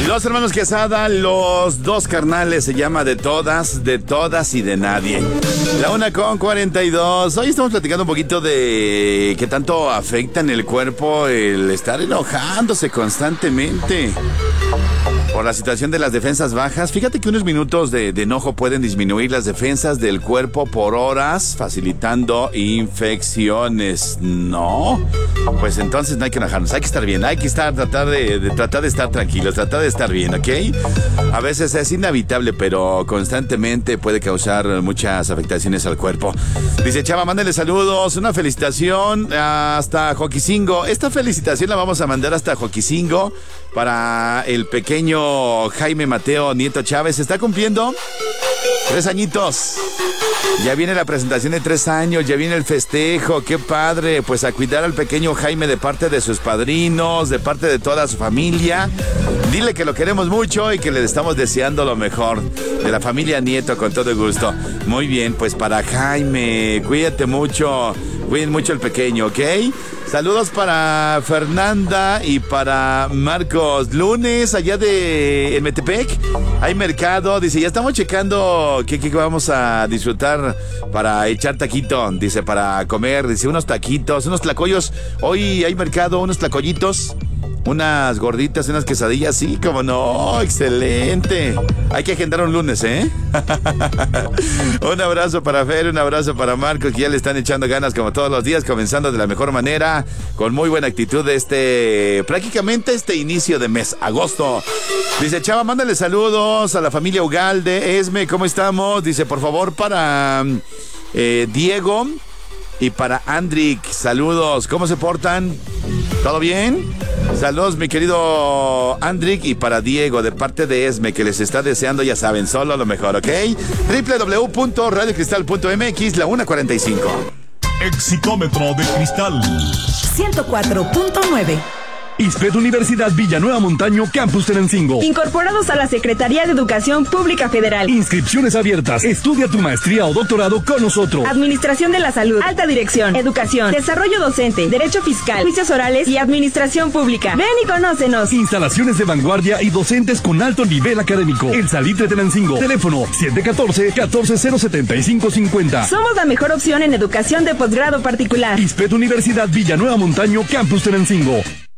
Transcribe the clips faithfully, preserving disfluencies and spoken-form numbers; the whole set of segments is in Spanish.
Los hermanos Quesada, los dos carnales, se llama De Todas, de Todas y de Nadie. La una con cuarenta y dos. Hoy estamos platicando un poquito de qué tanto afecta en el cuerpo el estar enojándose constantemente por la situación de las defensas bajas. Fíjate que unos minutos de, de enojo pueden disminuir las defensas del cuerpo por horas, facilitando infecciones. ¿No? Pues entonces no hay que enojarnos, hay que estar bien, hay que estar, tratar de, de tratar de estar tranquilos, tratar de estar bien, ¿ok? A veces es inevitable, pero constantemente puede causar muchas afectaciones al cuerpo. Dice Chava, mándale saludos, una felicitación hasta Joquicingo. Esta felicitación la vamos a mandar hasta Joquicingo para el pequeño Jaime Mateo Nieto Chávez. Está cumpliendo tres añitos. Ya viene la presentación de tres años, ya viene el festejo, qué padre. Pues a cuidar al pequeño Jaime de parte de sus padrinos, de parte de toda su familia. Dile que lo queremos mucho y que le estamos deseando lo mejor. De la familia Nieto, con todo gusto. Muy bien, pues para Jaime, cuídate mucho, cuiden mucho el pequeño, ¿ok? Saludos para Fernanda y para Marcos. Lunes, allá de Metepec, hay mercado. Dice, ya estamos checando qué, qué vamos a disfrutar para echar taquito. Dice, para comer, dice, unos taquitos, unos tlacoyos. Hoy hay mercado, unos tlacoyitos, unas gorditas, unas quesadillas, sí, como no, excelente. Hay que agendar un lunes, ¿eh? Un abrazo para Fer, un abrazo para Marcos, que ya le están echando ganas como todos los días, comenzando de la mejor manera, con muy buena actitud este, prácticamente este inicio de mes, agosto. Dice, Chava, mándale saludos a la familia Ugalde. Esme, ¿cómo estamos? Dice, por favor, para eh, Diego y para Andrick, saludos, ¿cómo se portan? ¿Todo bien? Saludos, mi querido Andrick, y para Diego, de parte de Esme, que les está deseando, ya saben, solo lo mejor, ¿ok? doble u doble u doble u punto radio cristal punto m x, la una cuarenta y cinco. Exicómetro de cristal ciento cuatro punto nueve. ISPED Universidad Villanueva Montaño, Campus Tenancingo. Incorporados a la Secretaría de Educación Pública Federal. Inscripciones abiertas. Estudia tu maestría o doctorado con nosotros. Administración de la Salud, Alta Dirección, Educación, Desarrollo Docente, Derecho Fiscal, Juicios Orales y Administración Pública. Ven y conócenos. Instalaciones de vanguardia y docentes con alto nivel académico. El Salitre Tenancingo. Teléfono siete uno cuatro, uno cuatro cero siete cinco cinco cero. Somos la mejor opción en educación de posgrado particular. ISPED Universidad Villanueva Montaño, Campus Tenancingo.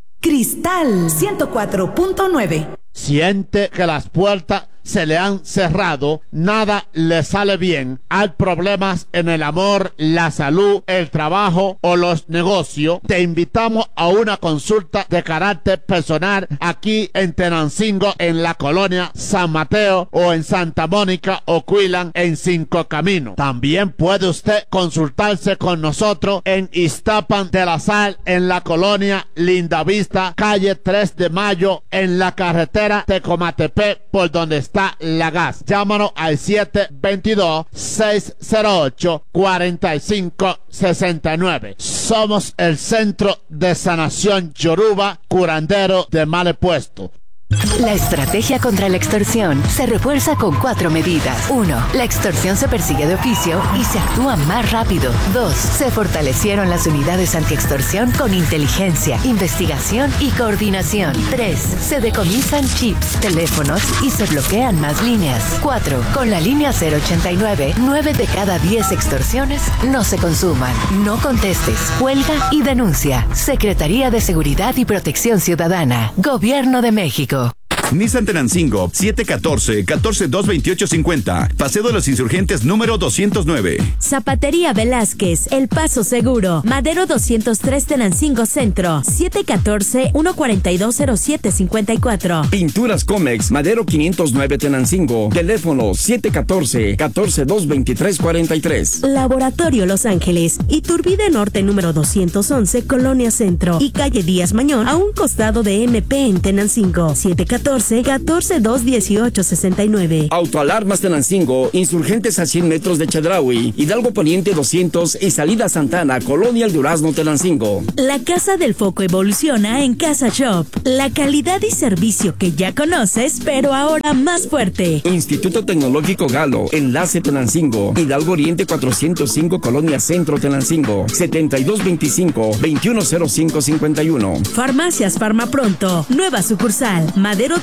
Cristal ciento cuatro punto nueve. Siente que las puertas se le han cerrado, nada le sale bien, hay problemas en el amor, la salud, el trabajo o los negocios. Te invitamos a una consulta de carácter personal aquí en Tenancingo, en la colonia San Mateo, o en Santa Mónica o Cuilan en Cinco Caminos. También puede usted consultarse con nosotros en Iztapan de la Sal, en la colonia Lindavista, calle tres de mayo, en la carretera Tecomatepec, por donde está la gas. Llámanos al siete dos dos, seis cero ocho, cuatro cinco seis nueve. Somos el Centro de Sanación Yoruba, curandero de Malepuesto. La estrategia contra la extorsión se refuerza con cuatro medidas. Uno, la extorsión se persigue de oficio y se actúa más rápido. Dos, se fortalecieron las unidades antiextorsión con inteligencia, investigación y coordinación. Tres, se decomisan chips, teléfonos y se bloquean más líneas. Cuatro, con la línea cero ochenta y nueve, nueve de cada diez extorsiones no se consuman. No contestes, cuelga y denuncia. Secretaría de Seguridad y Protección Ciudadana, Gobierno de México. Nissan Tenancingo, siete uno cuatro, uno cuatro dos, dos ocho cinco cero. Paseo de los Insurgentes número doscientos nueve. Zapatería Velázquez, El Paso Seguro. Madero doscientos tres Tenancingo Centro. siete uno cuatro, uno cuatro dos, cero siete cinco cuatro. Pinturas Comex, Madero quinientos nueve Tenancingo. Teléfono siete uno cuatro, uno cuatro dos, dos tres cuatro tres. Laboratorio Los Ángeles. Iturbide Norte número doscientos once, Colonia Centro. Y calle Díaz Mañón, a un costado de M P en Tenancingo. siete uno cuatro, uno cuatro dos, uno ocho seis nueve. Autoalarmas Tenancingo, Insurgentes a cien metros de Chedraui, Hidalgo Poniente doscientos y Salida Santana, Colonia El Durazno, Tenancingo. La Casa del Foco evoluciona en Casa Shop. La calidad y servicio que ya conoces, pero ahora más fuerte. Instituto Tecnológico Galo, Enlace Tenancingo, Hidalgo Oriente cuatrocientos cinco, Colonia Centro, Tenancingo, setenta y dos veinticinco, veintiuno cero cinco cincuenta y uno. Farmacias Farmapronto, nueva sucursal, Madero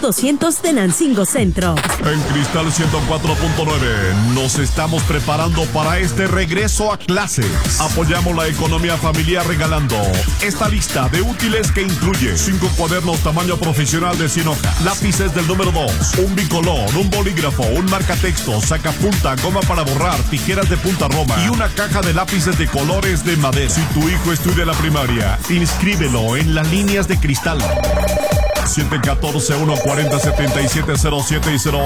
doscientos Tenancingo Centro. En Cristal ciento cuatro punto nueve nos estamos preparando para este regreso a clases. Apoyamos la economía familiar regalando esta lista de útiles que incluye cinco cuadernos tamaño profesional de cien hojas, lápices del número dos, un bicolor, un bolígrafo, un marcatexto, sacapunta, goma para borrar, tijeras de punta roma y una caja de lápices de colores de madera. Si tu hijo estudia la primaria, inscríbelo en las líneas de Cristal. siete uno cuatro, uno cuatro, siete siete cero siete y cero